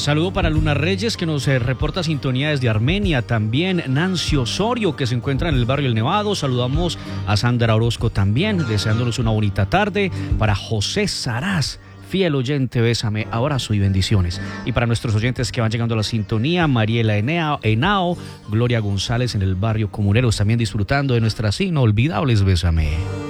Saludo para Luna Reyes, que nos reporta sintonía desde Armenia. También Nancy Osorio, que se encuentra en el barrio El Nevado. Saludamos a Sandra Orozco también, deseándonos una bonita tarde. Para José Saraz, fiel oyente, bésame, abrazo y bendiciones. Y para nuestros oyentes que van llegando a la sintonía, Mariela Henao, Gloria González en el barrio Comuneros, también disfrutando de nuestras inolvidables Bésame.